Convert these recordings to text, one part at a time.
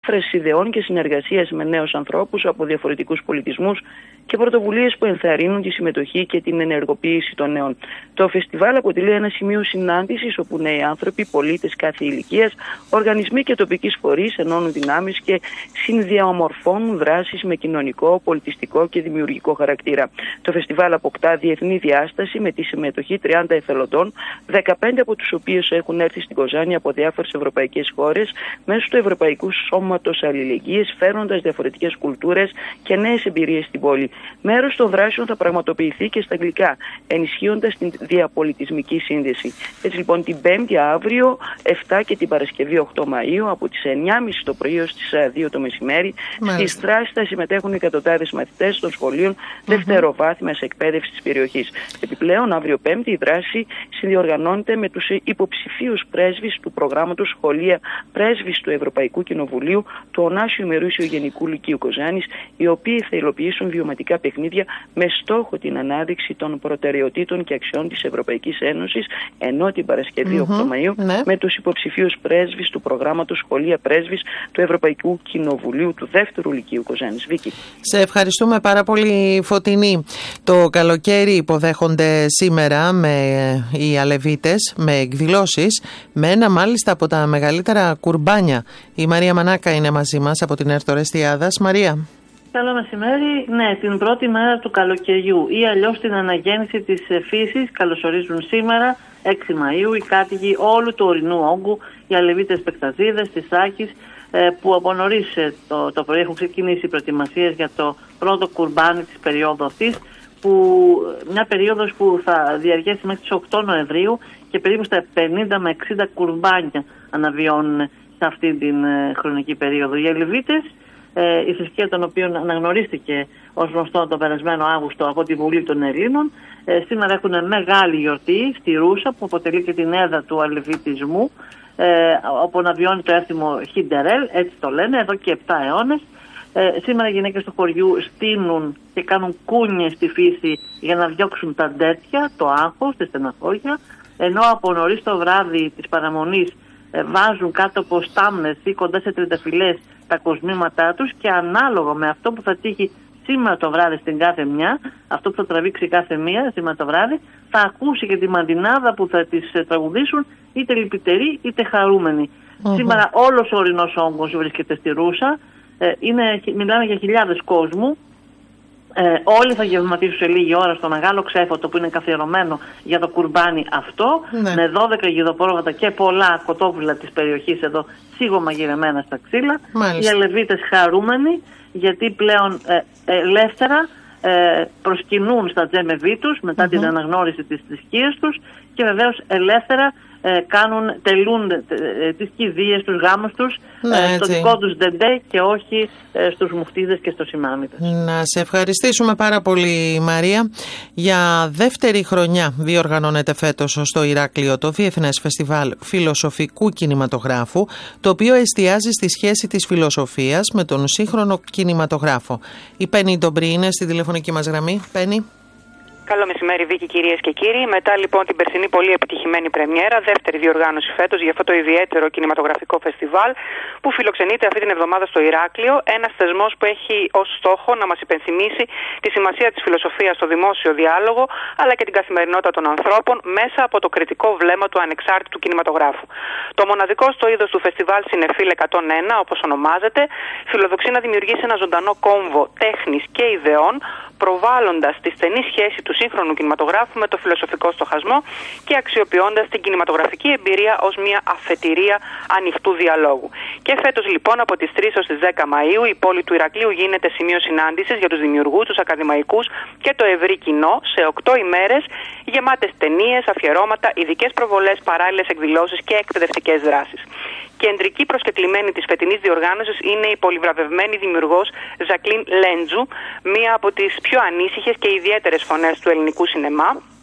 ιδεών και συνεργασίας με νέους ανθρώπους από διαφορετικούς πολιτισμούς και πρωτοβουλίες που ενθαρρύνουν τη συμμετοχή και την ενεργοποίηση των νέων. Το φεστιβάλ αποτελεί ένα σημείο συνάντησης όπου νέοι άνθρωποι, πολίτες κάθε ηλικίας, οργανισμοί και τοπικοί φορείς ενώνουν δυνάμεις και συνδιαμορφώνουν δράσεις με κοινωνικό, πολιτιστικό και δημιουργικό χαρακτήρα. Το φεστιβάλ αποκτά διεθνή διάσταση με τη συμμετοχή 30 εθελοντών, 15 από τους οποίους έχουν έρθει στην Κοζάνη από διάφορες ευρωπαϊκές χώρες μέσω του Ευρωπαϊκού Σώματος Αλληλεγγύης, φέρνοντας διαφορετικές κουλτούρες και νέες εμπειρίες στην πόλη. Μέρος των δράσεων θα πραγματοποιηθεί και στα αγγλικά, ενισχύοντας την διαπολιτισμική σύνδεση. Έτσι λοιπόν την Πέμπτη αύριο, 7 και την Παρασκευή 8 Μαΐου, από τις 9.30 το πρωί ως τις 2 το μεσημέρι, στις δράσεις θα συμμετέχουν εκατοντάδες μαθητές των σχολείων δευτεροβάθμιας εκπαίδευσης της περιοχής. Επιπλέον, αύριο Πέμπτη η δράση συνδιοργανώνεται με τους υποψηφίους πρέσβεις του προγράμματος Σχολεία Πρέσβης του Ευρωπαϊκού Κοινοβουλίου του Ωνάσιου Ημερούσιου Γενικού Λυκείου Κοζάνης, οι οποίοι θα υλοποιήσουν βιωματικά παιχνίδια με στόχο την ανάδειξη των προτεραιοτήτων και αξιών της Ευρωπαϊκής Ένωσης, ενώ την Παρασκευή 8 Μαΐου με τους υποψηφίους πρέσβεις του προγράμματος Σχολεία Πρέσβης του Ευρωπαϊκού Κοινοβουλίου του Δεύτερου Λυκείου Κοζάνης. Βίκη. Σε ευχαριστούμε πάρα πολύ, Φωτεινή. Το καλοκαίρι υποδέχονται σήμερα οι Αλεβίτες με εκδηλώσεις, με ένα μάλιστα από τα μεγαλύτερα κουρμπάνια. Η Μαρία Μανάκα είναι μαζί μας από την Ερτορεστιάδας. Μαρία. Καλό μεσημέρι. Ναι, την πρώτη μέρα του καλοκαιριού ή αλλιώς την αναγέννηση της φύσης καλωσορίζουν σήμερα, 6 Μαΐου, οι κάτοικοι όλου του ορεινού όγκου, οι Αλεβίτες Πεκταζίδες της Άκης, που από νωρίς το πρωί έχουν ξεκινήσει οι προετοιμασίες για το πρώτο κουρμπάνι της περίοδου αυτής, μια περίοδος που θα διαρκέσει μέχρι τις 8 Νοεμβρίου και περίπου στα 50 με 60 κουρμπάνια αναβιώνουν σε αυτή την χρονική περίοδο. Οι Αλεβίτες, η θρησκεία των οποίων αναγνωρίστηκε ως γνωστό τον περασμένο Αύγουστο από τη Βουλή των Ελλήνων, σήμερα έχουν μεγάλη γιορτή στη Ρούσα, που αποτελεί και την έδρα του αλεβιτισμού, όπου αναβιώνει το έθιμο Χιντερέλ, έτσι το λένε, εδώ και 7 αιώνες. Σήμερα οι γυναίκες του χωριού στείνουν και κάνουν κούνιες στη φύση για να διώξουν τα ντέτια, το άγχος, τη στεναχώρια, ενώ από νωρίς το βράδυ της παραμονής βάζουν κάτω από στάμνες ή κοντά σε τριανταφυλλές τα κοσμήματά τους, και ανάλογα με αυτό που θα τύχει σήμερα το βράδυ στην κάθε μια, αυτό που θα τραβήξει κάθε μία σήμερα το βράδυ, θα ακούσει και τη μαντινάδα που θα τις τραγουδήσουν, είτε λυπητεροί είτε χαρούμενοι. Σήμερα όλος ο ορεινός όγκος βρίσκεται στη Ρούσα. Μιλάμε για χιλιάδες κόσμου. Όλοι θα γευματίσουν σε λίγη ώρα στο μεγάλο ξέφωτο που είναι καθιερωμένο για το κουρμπάνι αυτό, με 12 γιδοπρόβατα και πολλά κοτόπουλα της περιοχής εδώ σίγομαγειρεμένα στα ξύλα. Οι Αλεβίτες χαρούμενοι, γιατί πλέον ελεύθερα προσκυνούν στα τζέμεβί τους μετά την αναγνώριση της θρησκείας τους, και βεβαίως ελεύθερα τελούν τις κηδείες, τους γάμους τους στο δικό τους ντεντέ και όχι στους μουφτίδες και στους ημάμιδες. Να σε ευχαριστήσουμε πάρα πολύ, Μαρία. Για δεύτερη χρονιά διοργανώνεται φέτος στο Ηράκλειο το Διεθνές Φεστιβάλ Φιλοσοφικού Κινηματογράφου, το οποίο εστιάζει στη σχέση της φιλοσοφίας με τον σύγχρονο κινηματογράφο. Η Πέννη Ντομπρή είναι στη τηλεφωνική μας γραμμή. Πέννη. Καλό μεσημέρι, Βίκη, κυρίες και κύριοι. Μετά λοιπόν την περσινή πολύ επιτυχημένη πρεμιέρα, δεύτερη διοργάνωση φέτος για αυτό το ιδιαίτερο κινηματογραφικό φεστιβάλ που φιλοξενείται αυτή την εβδομάδα στο Ηράκλειο. Ένας θεσμός που έχει ως στόχο να μας υπενθυμίσει τη σημασία της φιλοσοφίας στο δημόσιο διάλογο, αλλά και την καθημερινότητα των ανθρώπων μέσα από το κριτικό βλέμμα του ανεξάρτητου κινηματογράφου. Το μοναδικό στο είδος του φεστιβάλ Σινεφίλ 101, όπως ονομάζεται, φιλοδοξεί να δημιουργήσει ένα ζωντανό κόμβο τέχνης και ιδεών, προβάλλοντας τη στενή σχέση του σύγχρονου κινηματογράφου με το φιλοσοφικό στοχασμό και αξιοποιώντας την κινηματογραφική εμπειρία ως μια αφετηρία ανοιχτού διαλόγου. Και φέτος λοιπόν από τις 3 ως τις 10 Μαΐου η πόλη του Ηρακλείου γίνεται σημείο συνάντησης για τους δημιουργούς, τους ακαδημαϊκούς και το ευρύ κοινό σε 8 ημέρες γεμάτες ταινίες, αφιερώματα, ειδικές προβολές, παράλληλες εκδηλώσεις και εκπαιδευτικές δράσεις. Κεντρική προσκεκλημένη της φετινής διοργάνωσης είναι η πολυβραβευμένη δημιουργός Ζακλίν Λέντζου, μία από τις πιο ανήσυχες και ιδιαίτερες φωνές του ελληνικού σινεμά.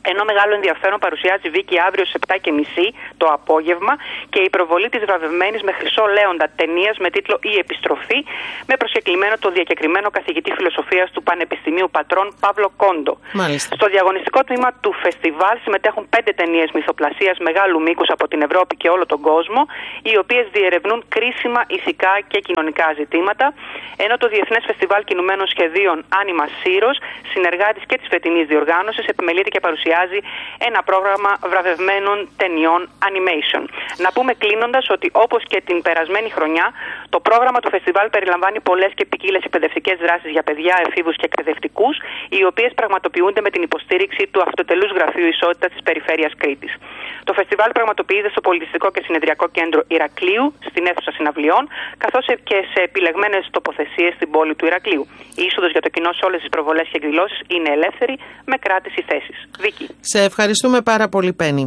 Ενώ μεγάλο ενδιαφέρον παρουσιάζει Βίκη αύριο στις 7:30 το απόγευμα και η προβολή της βραβευμένης με χρυσό λέοντα ταινίας με τίτλο «Η Επιστροφή», με προσκεκλημένο το διακεκριμένο καθηγητή φιλοσοφίας του Πανεπιστημίου Πατρών Παύλο Κόντο. Μάλιστα. Στο διαγωνιστικό τμήμα του φεστιβάλ συμμετέχουν 5 ταινίες μυθοπλασίας μεγάλου μήκους από την Ευρώπη και όλο τον κόσμο, οι οποίες διερευνούν κρίσιμα ηθικά και κοινωνικά ζητήματα, ενώ το Διεθνές Φεστιβάλ Κινουμένων Σχεδίων Άνιμα Σύρος, συνεργάτης και της φετινής διοργάνωσης, επιμελείται και παρουσιάζει ένα πρόγραμμα βραβευμένων ταινιών animation. Να πούμε κλείνοντας ότι όπως και την περασμένη χρονιά, το πρόγραμμα του φεστιβάλ περιλαμβάνει πολλές και ποικίλες εκπαιδευτικές δράσεις για παιδιά, εφήβους και εκπαιδευτικούς, οι οποίες πραγματοποιούνται με την υποστήριξη του Αυτοτελούς Γραφείου Ισότητας της Περιφέρειας Κρήτης. Το φεστιβάλ πραγματοποιείται στο Πολιτιστικό και Συνεδριακό Κέντρο Ηρακλείου, στην αίθουσα συναυλιών, καθώς και σε επιλεγμένες τοποθεσίες στην πόλη του Ηρακλείου. Η είσοδος για το κοινό σε όλες τις προβολές και εκδηλώσεις είναι ελεύθερη, με κράτηση θέσης. Βίκη. Σε ευχαριστούμε πάρα πολύ, Πέννη.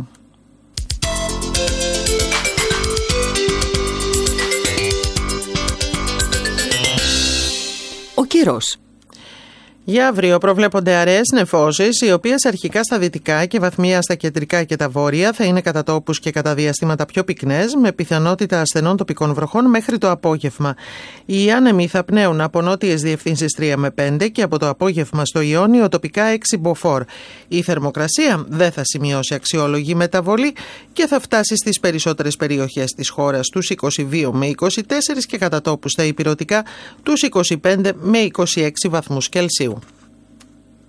Ο καιρός. Για αύριο προβλέπονται αραιές νεφώσεις, οι οποίες αρχικά στα δυτικά και βαθμία στα κεντρικά και τα βόρεια θα είναι κατά τόπους και κατά διαστήματα πιο πυκνές, με πιθανότητα ασθενών τοπικών βροχών μέχρι το απόγευμα. Οι άνεμοι θα πνέουν από νότιες διευθύνσεις 3 με 5 και από το απόγευμα στο Ιόνιο τοπικά 6 μποφόρ. Η θερμοκρασία δεν θα σημειώσει αξιόλογη μεταβολή και θα φτάσει στις περισσότερες περιοχές της χώρας τους 22 με 24 και κατά τόπους στα ηπειρωτικά τους 25 με 26 βαθμούς Κελσίου.